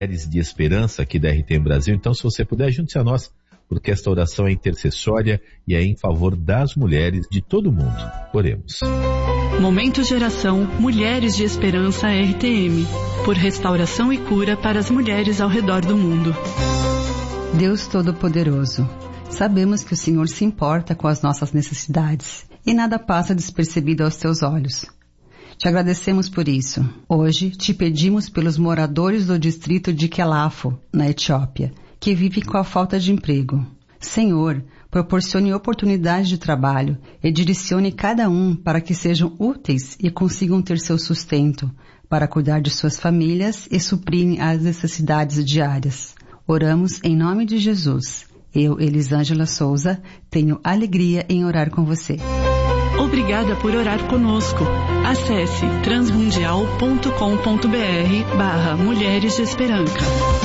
Mulheres de Esperança aqui da RTM Brasil. Então, se você puder, junte-se a nós, porque esta oração é intercessória e é em favor das mulheres de todo mundo. Oremos. Momento de oração Mulheres de Esperança RTM, por restauração e cura para as mulheres ao redor do mundo. Deus Todo-Poderoso, sabemos que o Senhor se importa com as nossas necessidades e nada passa despercebido aos teus olhos. Te agradecemos por isso. Hoje te pedimos pelos moradores do distrito de Quelafo, na Etiópia, que vivem com a falta de emprego. Senhor, proporcione oportunidades de trabalho e direcione cada um para que sejam úteis e consigam ter seu sustento, para cuidar de suas famílias e suprirem as necessidades diárias. Oramos em nome de Jesus. Eu, Elisângela Souza, tenho alegria em orar com você. Obrigada por orar conosco. Acesse transmundial.com.br/Mulheres de Esperança.